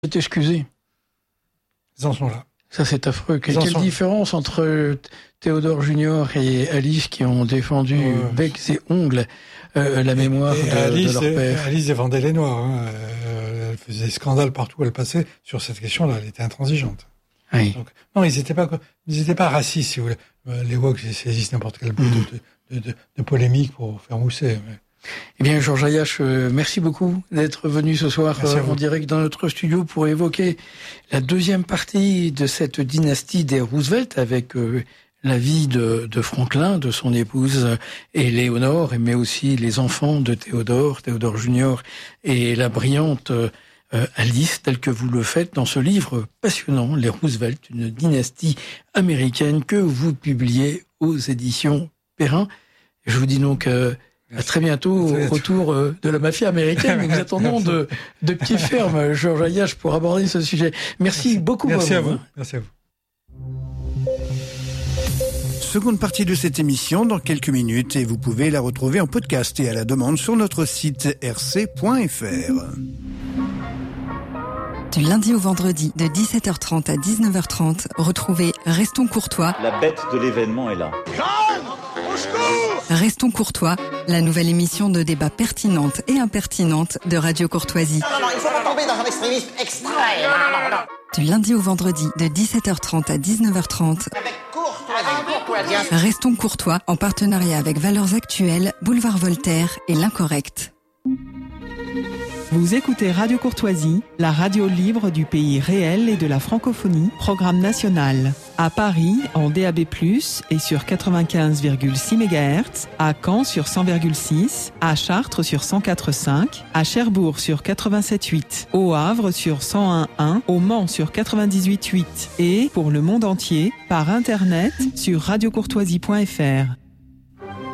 C'est excusé. Ils en sont là. Ça, c'est affreux. Quelle différence entre Théodore Junior et Alice qui ont défendu becs et ongles la mémoire de leur père. Alice défendait les Noirs. Elle faisait scandale partout où elle passait. Sur cette question-là, elle était intransigeante. Oui. Donc, non, ils étaient pas racistes, si vous voulez. Les woke saisissent n'importe quel bout de polémique pour faire mousser. Mais... Eh bien, Georges Ayache, merci beaucoup d'être venu ce soir en direct dans notre studio pour évoquer la deuxième partie de cette dynastie des Roosevelt avec la vie de Franklin, de son épouse Éléonore, mais aussi les enfants de Théodore Junior et la brillante Alice, telle que vous le faites dans ce livre passionnant, Les Roosevelt, une dynastie américaine que vous publiez aux éditions Perrin. Je vous dis donc à très bientôt au retour de la mafia américaine. Nous attendons de pied ferme, Georges Ayache, pour aborder ce sujet. Merci beaucoup. Merci à vous. Merci à vous. Seconde partie de cette émission dans quelques minutes et vous pouvez la retrouver en podcast et à la demande sur notre site rc.fr. Du lundi au vendredi, de 17h30 à 19h30, retrouvez Restons Courtois. La bête de l'événement est là. Restons Courtois, la nouvelle émission de débat pertinente et impertinente de Radio Courtoisie. Non, il faut pas tomber dans un extrémisme extrême. Non. Du lundi au vendredi, de 17h30 à 19h30. Avec courtoisie. Restons Courtois, en partenariat avec Valeurs Actuelles, Boulevard Voltaire et L'Incorrect. Vous écoutez Radio Courtoisie, la radio libre du pays réel et de la francophonie, programme national. À Paris, en DAB+, et sur 95,6 MHz, à Caen sur 100,6, à Chartres sur 104,5, à Cherbourg sur 87,8, au Havre sur 101,1, au Mans sur 98,8 et, pour le monde entier, par Internet sur radiocourtoisie.fr.